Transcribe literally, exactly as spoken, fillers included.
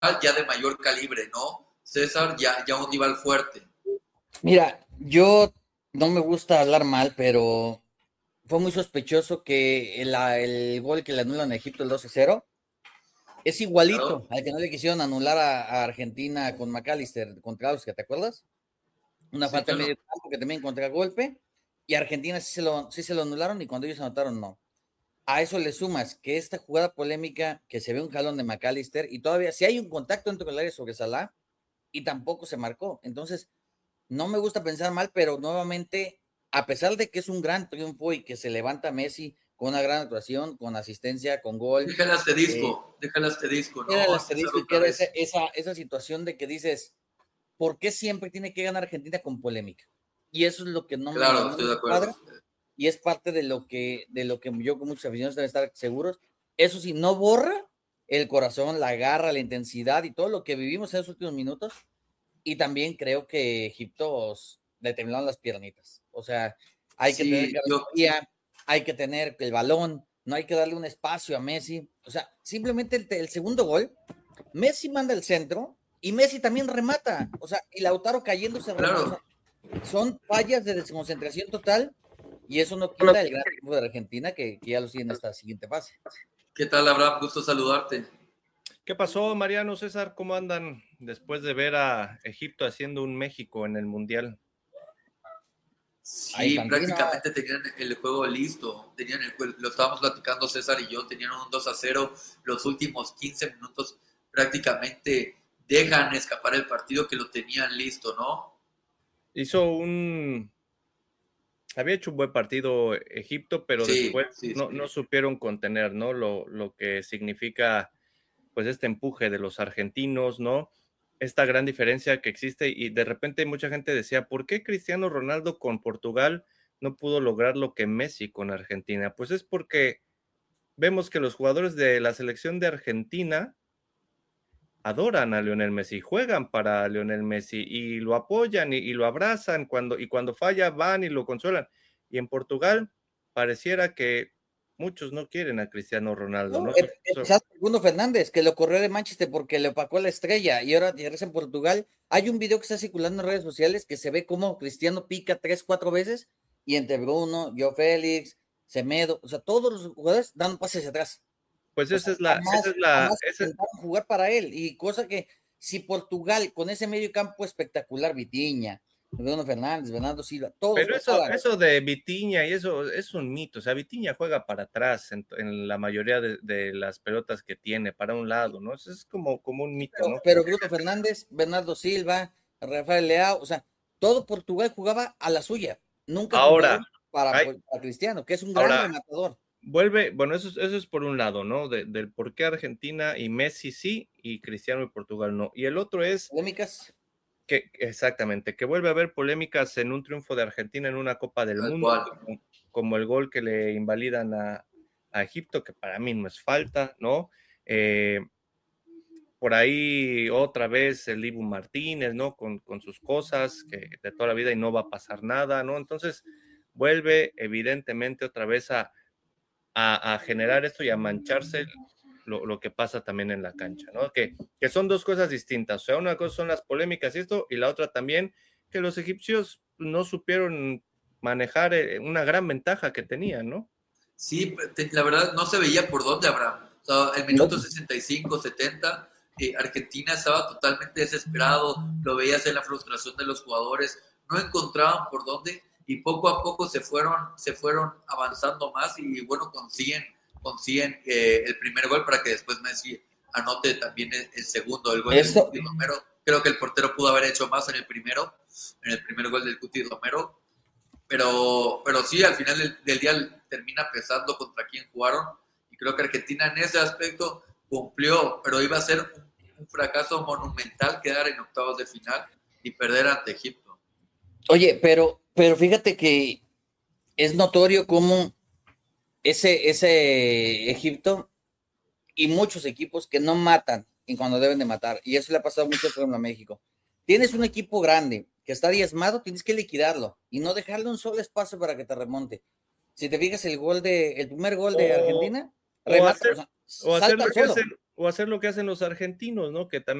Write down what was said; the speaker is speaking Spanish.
ya de mayor calibre, ¿no? César, ya, ya un rival fuerte. Mira, yo no me gusta hablar mal, pero fue muy sospechoso que el, el gol que le anulan a Egipto, el dos a cero, es igualito Claro. al que no le quisieron anular a, a Argentina con McAllister contra los que te acuerdas. Una Sí, falta en claro. medio campo que también contragolpe, y Argentina sí se, lo, sí se lo anularon y cuando ellos anotaron no. A eso le sumas que esta jugada polémica, que se ve un jalón de McAllister y todavía si hay un contacto dentro del área sobre Salah y tampoco se marcó. Entonces, no me gusta pensar mal, pero nuevamente, a pesar de que es un gran triunfo y que se levanta Messi con una gran actuación, con asistencia, con gol, Déjale eh, asterisco, déjale asterisco, era el ¿no? César asterisco y otra queda esa, vez. esa, esa situación de que dices, ¿por qué siempre tiene que ganar Argentina con polémica? Y eso es lo que no me, Claro, no estoy me de acuerdo. cuadra y es parte de lo que, de lo que yo con muchos aficionados deben estar seguros. Eso sí, no borra el corazón, la garra, la intensidad y todo lo que vivimos en esos últimos minutos. Y también creo que Egipto le temblaron las piernitas. O sea, hay que tener Sí, yo, categoría, hay que tener el balón, no hay que darle un espacio a Messi. O sea, simplemente el, el segundo gol, Messi manda el centro y Messi también remata. O sea, y Lautaro cayéndose remata. O sea, claro. son fallas de desconcentración total y eso no quita el gran triunfo de Argentina que, que ya lo sigue en esta siguiente fase. ¿Qué tal, Abraham? Gusto saludarte. ¿Qué pasó, Mariano, César? ¿Cómo andan después de ver a Egipto haciendo un México en el Mundial? A Sí, Infantino, prácticamente tenían el juego listo. Tenían el, lo estábamos platicando César y yo, tenían un dos a cero. Los últimos quince minutos prácticamente dejan escapar el partido que lo tenían listo, ¿no? Hizo un... Había hecho un buen partido Egipto, pero Sí, después sí, no, sí. no supieron contener, ¿no? Lo, lo que significa, pues, este empuje de los argentinos, ¿no? Esta gran diferencia que existe y de repente mucha gente decía, ¿por qué Cristiano Ronaldo con Portugal no pudo lograr lo que Messi con Argentina? Pues es porque vemos que los jugadores de la selección de Argentina adoran a Lionel Messi, juegan para Lionel Messi y lo apoyan y, y, lo abrazan cuando, y cuando falla van y lo consuelan. Y en Portugal pareciera que muchos no quieren a Cristiano Ronaldo, ¿no? no, Eso, empezando por Bruno Fernández, que lo corrió de Manchester porque le opacó a la estrella y ahora regresa en Portugal. Hay un video que está circulando en redes sociales que se ve como Cristiano pica tres, cuatro veces y entre Bruno, Joe Félix, Semedo, o sea, todos los jugadores dan pases hacia atrás. pues O esa sea, es la, esa jamás, es la, jamás esa, intentaron jugar para él. Y cosa que si Portugal con ese medio campo espectacular, Vitiña, Bruno Fernández, Bernardo Silva, todos pero eso, jugaran. eso de Vitinha y eso es un mito. O sea, Vitinha juega para atrás en, en la mayoría de, de, las pelotas que tiene, para un lado, ¿no? Eso es como, como un mito, Pero, ¿no? pero Bruno Fernández, Bernardo Silva, Rafael Leao, o sea, todo Portugal jugaba a la suya. Nunca Ahora, jugaron para, hay, para Cristiano, que es un gran ahora, rematador. vuelve, bueno, eso, eso es por un lado, ¿no? De, del por qué Argentina y Messi sí y Cristiano y Portugal no. Y el otro es Polémicas. que, exactamente, que vuelve a haber polémicas en un triunfo de Argentina en una Copa del Tal Mundo, cual. como, como el gol que le invalidan a, a, Egipto, que para mí no es falta, ¿no? Eh, por ahí otra vez el Dibu Martínez, ¿no? Con, con sus cosas que de toda la vida y no va a pasar nada, ¿no? Entonces vuelve evidentemente otra vez a A, a, generar esto y a mancharse lo, lo, que pasa también en la cancha, ¿no? Que, que son dos cosas distintas. O sea, una cosa son las polémicas y esto, y la otra también que los egipcios no supieron manejar una gran ventaja que tenían, ¿no? Sí, la verdad no se veía por dónde, Abraham. O sea, el No. minuto sesenta y cinco, setenta, eh, Argentina estaba totalmente desesperado, lo veías en la frustración de los jugadores, no encontraban por dónde y poco a poco se fueron, se fueron avanzando más y bueno, consiguen, consiguen eh, el primer gol para que después Messi anote también el, el segundo, el gol del Eso, Cuti Romero. Creo que el portero pudo haber hecho más en el primero, en el primer gol del Cuti Romero, pero, pero sí, al final del, del día termina pesando contra quién jugaron. Y creo que Argentina en ese aspecto cumplió, pero iba a ser un, un fracaso monumental quedar en octavos de final y perder ante Egipto. oye, pero, pero fíjate que es notorio cómo ese, ese Egipto y muchos equipos que no matan y cuando deben de matar. Y eso le ha pasado mucho, por ejemplo, a México. Tienes un equipo grande que está diezmado, tienes que liquidarlo y no dejarle un solo espacio para que te remonte. Si te fijas el gol de, el primer gol de O, Argentina, o remata, hacer, o sea, o hacer salta lo al que hace, suelo. o hacer lo que hacen los argentinos, ¿no? Que también